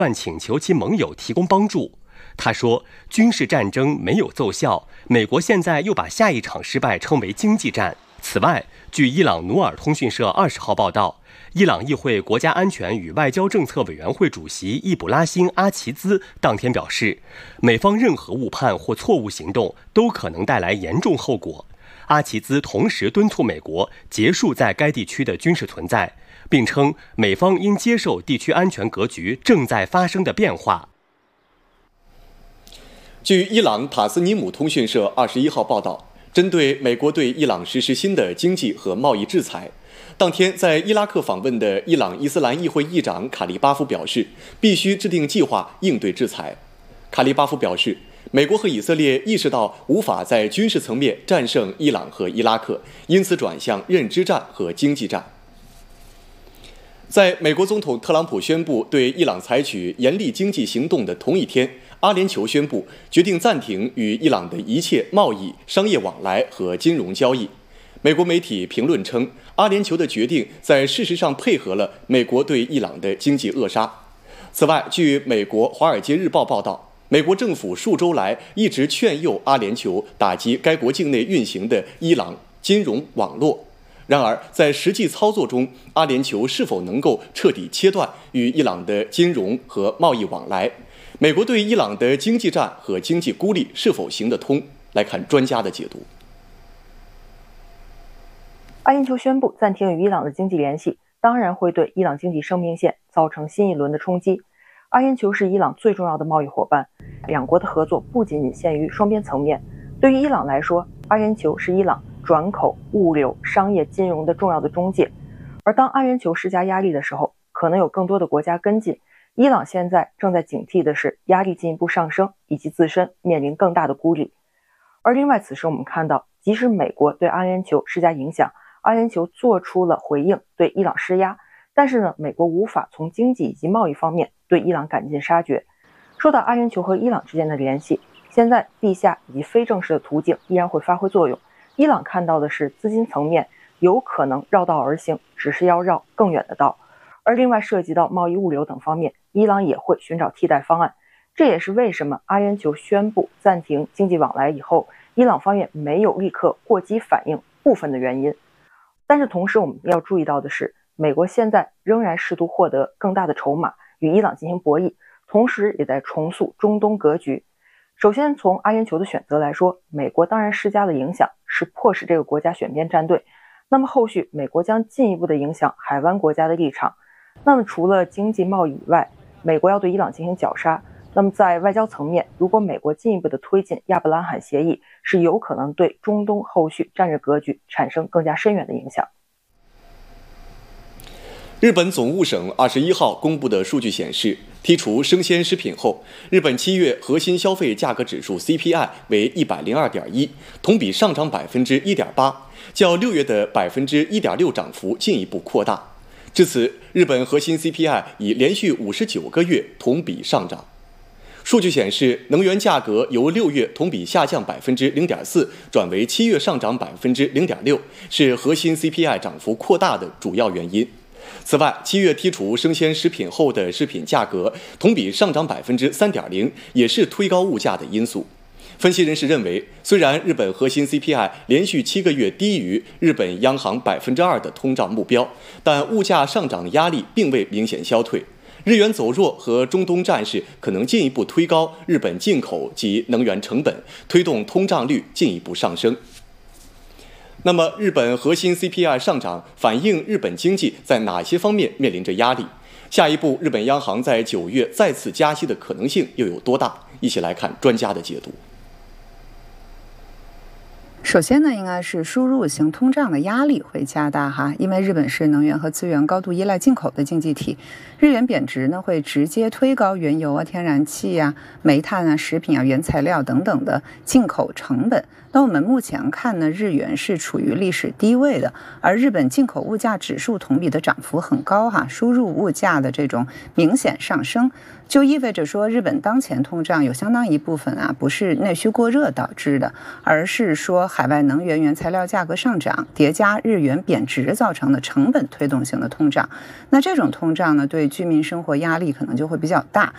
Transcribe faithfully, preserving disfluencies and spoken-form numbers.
断请求其盟友提供帮助。他说，军事战争没有奏效，美国现在又把下一场失败称为经济战。此外，据伊朗努尔通讯社二十号报道，伊朗议会国家安全与外交政策委员会主席易卜拉欣·阿齐兹当天表示，美方任何误判或错误行动都可能带来严重后果。阿齐兹同时敦促美国结束在该地区的军事存在，并称美方应接受地区安全格局正在发生的变化。 据伊朗塔斯尼姆通讯社二十一号报道，针对美国对伊朗实施新的经济和贸易制裁，当天在伊拉克访问的伊朗伊斯兰议会议长卡利巴夫表示，必须制定计划应对制裁。卡利巴夫表示，美国和以色列意识到无法在军事层面战胜伊朗和伊拉克，因此转向认知战和经济战。在美国总统特朗普宣布对伊朗采取严厉经济行动的同一天，阿联酋宣布决定暂停与伊朗的一切贸易、商业往来和金融交易。美国媒体评论称，阿联酋的决定在事实上配合了美国对伊朗的经济扼杀。此外，据美国《华尔街日报》报道，美国政府数周来一直劝诱阿联酋打击该国境内运行的伊朗金融网络。然而，在实际操作中，阿联酋是否能够彻底切断与伊朗的金融和贸易往来？美国对伊朗的经济战和经济孤立是否行得通？来看专家的解读。 阿联酋宣布暂停与伊朗的经济联系，当然会对伊朗经济生命线造成新一轮的冲击。阿联酋是伊朗最重要的贸易伙伴，两国的合作不仅仅限于双边层面。对于伊朗来说，阿联酋是伊朗转口、物流、商业、金融的重要的中介。而当阿联酋施加压力的时候，可能有更多的国家跟进。伊朗现在正在警惕的是压力进一步上升，以及自身面临更大的孤立。而另外，此时我们看到，即使美国对阿联酋施加影响，阿联酋做出了回应，对伊朗施压，但是呢，美国无法从经济以及贸易方面对伊朗赶尽杀绝。说到阿联酋和伊朗之间的联系，现在地下以及非正式的途径依然会发挥作用。伊朗看到的是资金层面有可能绕道而行，只是要绕更远的道。而另外涉及到贸易、物流等方面，伊朗也会寻找替代方案。这也是为什么阿联酋宣布暂停经济往来以后，伊朗方面没有立刻过激反应部分的原因。但是同时我们要注意到的是，美国现在仍然试图获得更大的筹码，与伊朗进行博弈，同时也在重塑中东格局。首先从阿联酋的选择来说，美国当然施加的影响是迫使这个国家选边站队，那么后续美国将进一步的影响海湾国家的立场。那么除了经济贸易以外，美国要对伊朗进行绞杀，那么在外交层面，如果美国进一步的推进亚伯拉罕协议，是有可能对中东后续战略格局产生更加深远的影响。 日本总务省二十一号公布的数据显示，剔除生鲜食品后，日本七月核心消费价格指数 C P I 为一百零二点一，同比上涨百分之一点八，较六月的百分之一点六涨幅进一步扩大。至此，日本核心 C P I 已连续五十九个月同比上涨。数据显示，能源价格由六月同比下降百分之零点四，转为七月上涨百分之零点六，是核心 C P I 涨幅扩大的主要原因。此外，七月剔除生鲜食品后的食品价格同比上涨百分之三点零，也是推高物价的因素。分析人士认为，虽然日本核心 C P I 连续七个月低于日本央行百分之二的通胀目标，但物价上涨的压力并未明显消退。日元走弱和中东战事可能进一步推高日本进口及能源成本，推动通胀率进一步上升。那么，日本核心 C P I 上涨反映日本经济在哪些方面面临着压力？下一步，日本央行在九月再次加息的可能性又有多大？一起来看专家的解读。 首先呢，应该是输入型通胀的压力会加大哈，因为日本是能源和资源高度依赖进口的经济体，日元贬值呢会直接推高原油啊、天然气啊、煤炭啊、食品啊、原材料等等的进口成本。那我们目前看呢，日元是处于历史低位的，而日本进口物价指数同比的涨幅很高哈，输入物价的这种明显上升，就意味着说日本当前通胀有相当一部分啊不是内需过热导致的，而是说海外能源原材料价格上涨叠加日元贬值造成的成本推动性的通胀。那这种通胀呢，对居民生活压力可能就会比较大，